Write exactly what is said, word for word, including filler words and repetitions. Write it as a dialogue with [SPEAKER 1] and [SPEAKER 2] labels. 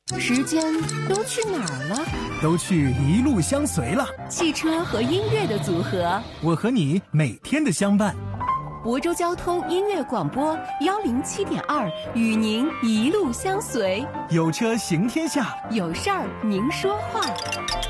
[SPEAKER 1] 时间都去哪儿了？
[SPEAKER 2] 都去一路相随了。
[SPEAKER 1] 汽车和音乐的组合，
[SPEAKER 2] 我和你每天的相伴。
[SPEAKER 1] 亳州交通音乐广播幺零七点二，与您一路相随。
[SPEAKER 2] 有车行天下，
[SPEAKER 1] 有事儿您说话。